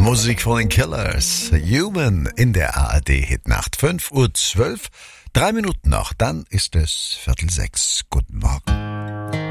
Musik von den Killers. Human in der ARD-Hitnacht. 5:12 Uhr. 3 Minuten noch, dann ist es 5:45. Guten Morgen.